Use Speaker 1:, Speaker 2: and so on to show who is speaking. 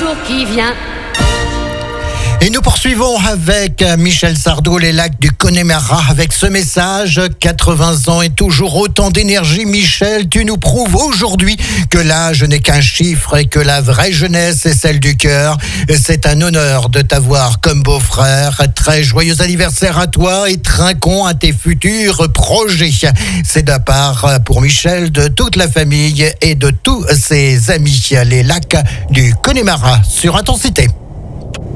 Speaker 1: jour qui vient.
Speaker 2: Et nous poursuivons avec Michel Sardou, les lacs du Connemara, avec ce message: 80 ans et toujours autant d'énergie. Michel, tu nous prouves aujourd'hui que l'âge n'est qu'un chiffre et que la vraie jeunesse est celle du cœur. C'est un honneur de t'avoir comme beau-frère. Très joyeux anniversaire à toi et trinquons à tes futurs projets. C'est de la part pour Michel, de toute la famille et de tous ses amis. Les lacs du Connemara sur Intensité.